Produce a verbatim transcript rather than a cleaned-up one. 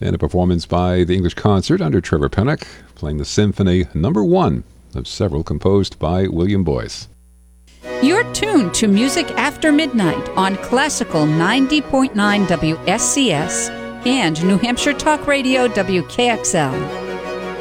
And a performance by the English Concert under Trevor Pennock, playing the Symphony Number One of several composed by William Boyce. You're tuned to Music After Midnight on Classical ninety point nine W S C S and New Hampshire Talk Radio W K X L.